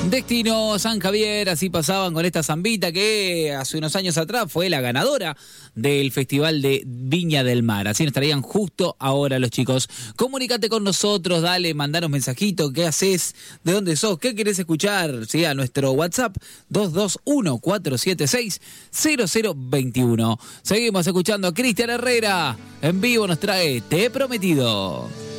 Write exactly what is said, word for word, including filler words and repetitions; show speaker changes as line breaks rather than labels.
Destino San Javier, así pasaban con esta zambita que hace unos años atrás fue la ganadora del Festival de Viña del Mar. Así nos traían justo ahora los chicos. Comunícate con nosotros, dale, mandanos mensajito, ¿qué haces? ¿De dónde sos? ¿Qué querés escuchar? Sí, a nuestro WhatsApp dos dos uno, cuatro siete seis, cero cero dos uno. Seguimos escuchando a Cristian Herrera. En vivo nos trae Te he prometido.